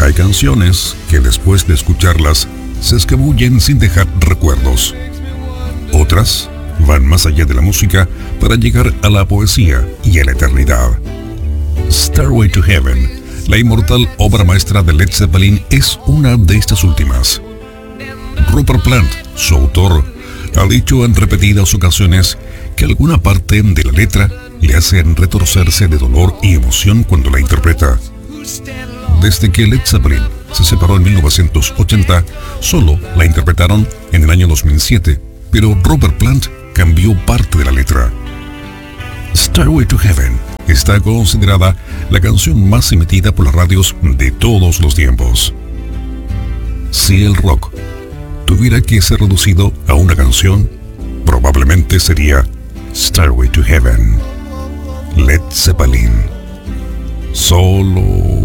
Hay canciones que después de escucharlas se escabullen sin dejar recuerdos. Otras van más allá de la música para llegar a la poesía y a la eternidad. Stairway to Heaven, la inmortal obra maestra de Led Zeppelin, es una de estas últimas. Robert Plant, su autor, ha dicho en repetidas ocasiones que alguna parte de la letra le hacen retorcerse de dolor y emoción cuando la interpreta. Desde que Led Zeppelin se separó en 1980, solo la interpretaron en el año 2007, pero Robert Plant cambió parte de la letra. Stairway to Heaven está considerada la canción más emitida por las radios de todos los tiempos. Si el rock tuviera que ser reducido a una canción, probablemente sería Stairway to Heaven, Led Zeppelin. Solo